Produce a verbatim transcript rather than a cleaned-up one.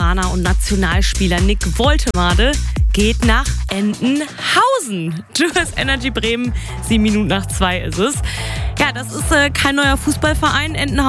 Veteraner und Nationalspieler Nick Woltemade geht nach Entenhausen. Du hörst Energy Bremen, sieben Minuten nach zwei ist es. Ja, das ist äh, kein neuer Fußballverein. Entenhausen